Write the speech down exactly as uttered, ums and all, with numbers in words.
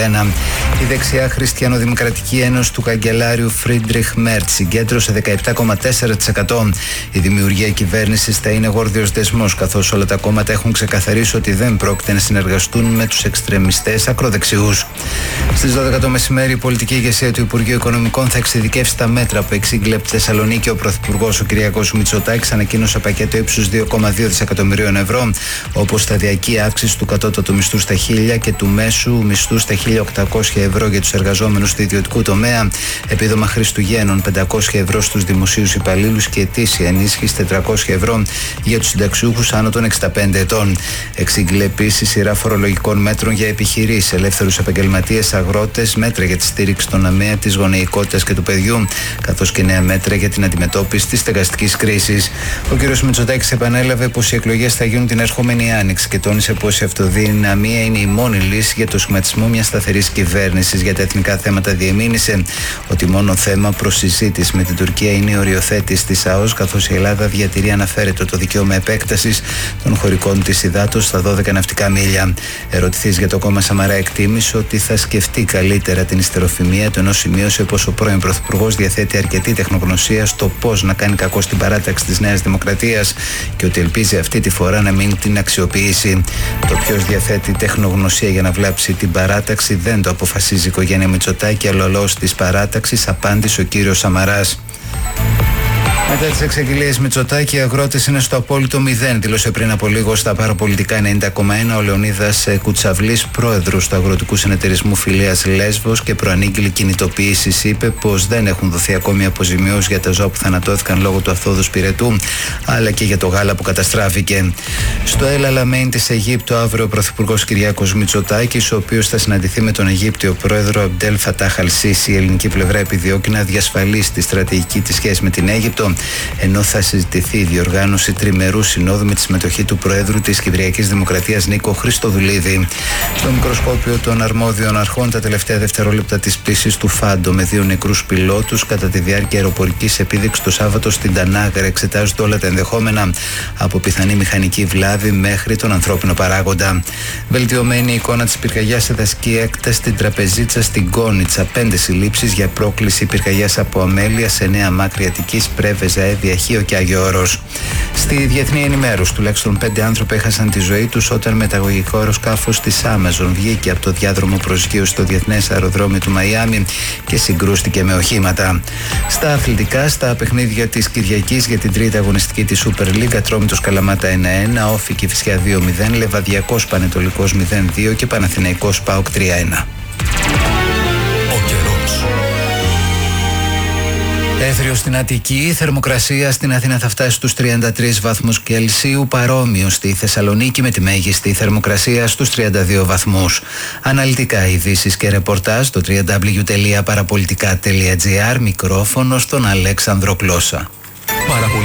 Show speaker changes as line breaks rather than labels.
ένα. Η δεξιά Χριστιανοδημοκρατική Ένωση του καγκελάριου Φρίντριχ Μέρτ συγκέντρωσε δεκαεπτά κόμμα τέσσερα τοις εκατό. Η δημιουργία κυβέρνησης θα είναι γόρδιος δεσμός, καθώς όλα τα κόμματα έχουν ξεκαθαρίσει ότι δεν πρόκειται να συνεργαστούν με τους εξτρεμιστές ακροδεξιούς. Στις δώδεκα το μεσημέρι, η πολιτική ηγεσία του Υπουργείου Οικονομικών θα εξειδικεύσει τα μέτρα που εξήγηλε από τη Θεσσαλονίκη. Ο Πρωθυπουργός ο Κυριάκος Μητσοτάκης ανακοίνωσε πακέτο ύψους δύο κόμμα δύο δισεκατομμυρίων ευρώ, όπως σταδιακή αύξηση του κατώτατου μισθού στα χίλια και του μέσου μισθού στα χίλια οκτακόσια ευρώ για τους εργαζόμενους του ιδιωτικού τομέα, επίδομα Χριστουγέννων πεντακόσια ευρώ στους δημοσίους υπαλλήλους και ετήσια ενίσχυση τετρακόσια ευρώ για τους συνταξιούχους άνω των εξήντα πέντε ετών. Εξήγηλε επίσης σειρά φορολογικών μέτρων για επιχειρήσεις, ελεύθερους επαγγελματίες, αγρότες, μέτρα για τη στήριξη των ΑΜΕΑ, της γονεϊκότητας και του παιδιού, καθώς και νέα μέτρα για την αντιμετώπιση της στεγαστικής κρίσης. Ο κ. Μητσοτάκης επανέλαβε πως οι εκλογές θα γίνουν την ερχόμενη άνοιξη και τόνισε πως η αυτοδυναμία είναι η μόνη λύση για το σχηματισμό μιας σταθερής κυβέρνησης. Για τα εθνικά θέματα διεμήνυσε ότι μόνο θέμα προς συζήτηση με την Τουρκία είναι η οριοθέτηση της ΑΟΣ, καθώς η Ελλάδα διατηρεί αναφέρετο το δικαίωμα επέκτασης των χωρικών της υδάτος στα δώδεκα ναυτικά μίλια. Ερωτηθείς για το κόμμα Σαμαρά, εκτίμησε ότι θα σκεφτεί καλύτερα την ιστεροφημία του, ενώ σημείωσε πως ο πρώην Πρωθυπουργός διαθέτει αρκετή τεχνογνωσία στο πώς να κάνει κακό στην παράταξη της Νέας Δημοκρατίας και ότι ελπίζει αυτή τη φορά να μην την αξιοποιήσει. Το ποιος διαθέτει τεχνογνωσία για να βλάψει την παράταξη δεν το αποφασίζει η οικογένεια Μητσοτάκη, αλλά ο λαός της παράταξης, απάντησε ο κύριος Σαμαράς. Μετά τις εξαγγελίες Μητσοτάκη, οι αγρότες είναι στο απόλυτο μηδέν, δήλωσε πριν από λίγο στα παραπολιτικά ενενήντα κόμμα ένα ο Λεωνίδας Κουτσαβλής, πρόεδρος του Αγροτικού Συνεταιρισμού Φιλίας Λέσβος και προανήγγειλη κινητοποίησης. Είπε πως δεν έχουν δοθεί ακόμη αποζημιώσεις για τα ζώα που θανατώθηκαν λόγω του αυθόδους πυρετού, αλλά και για το γάλα που καταστράφηκε. Στο Ελ Αλαμέιν της Αιγύπτου, αύριο ο Πρωθυπουργός Κυριάκος Μητσοτάκης, ο οποίος θα συναντηθεί με τον Αιγύπτιο πρόεδρο Αμπτέλ Φατάχ Αλ Σίσι. Η ελληνική πλευρά επιδιώκει να διασφαλίσει τη στρατηγική της σχέση με την Αίγυπτο, ενώ θα συζητηθεί η διοργάνωση τριμερού συνόδου με τη συμμετοχή του Προέδρου της Κυπριακής Δημοκρατίας Νίκο Χριστοδουλίδη. Στο μικροσκόπιο των αρμόδιων αρχών, τα τελευταία δευτερόλεπτα της πτήσης του Φάντο με δύο νεκρούς πιλότους κατά τη διάρκεια αεροπορικής επίδειξης το Σάββατο στην Τανάγρα εξετάζονται όλα τα ενδεχόμενα, από πιθανή μηχανική βλάβη μέχρι τον ανθρώπινο παράγοντα. Βελτιωμένη εικόνα της πυρκαγιάς σε δασική έκταση στην Τραπεζίτσα στην Κόνιτσα. Πέντε συλλήψεις για πρόκληση πυρκαγιάς από αμέλεια σε Νέα Μάκρη Αττικής, Πρέβεζα, Ζαέδια, Χίο και Άγιο Όρος. Στη διεθνή ενημέρωση, τουλάχιστον πέντε άνθρωποι έχασαν τη ζωή τους όταν μεταγωγικό αεροσκάφος της Amazon βγήκε από το διάδρομο προσγείωσης στο διεθνές αεροδρόμιο του Μαϊάμι και συγκρούστηκε με οχήματα. Στα αθλητικά, στα παιχνίδια της Κυριακής για την τρίτη αγωνιστική της Super League, Ατρόμητος Καλαμάτα ένα ένα, Όφη Κηφισιά δύο μηδέν, Λεβαδιακός Πανετολικός μηδέν δύο και Παναθηναϊκός ΠΑΟΚ τρία ένα. Έθριο στην Αττική, η θερμοκρασία στην Αθήνα θα φτάσει στους τριάντα τρεις βαθμούς Κελσίου, παρόμοιο στη Θεσσαλονίκη με τη μέγιστη θερμοκρασία στους τριάντα δύο βαθμούς. Αναλυτικά ειδήσεις και ρεπορτάζ στο double-u double-u double-u τελεία παραπολιτικά τελεία τζι άρ, μικρόφωνο στον Αλέξανδρο Κλώσσα.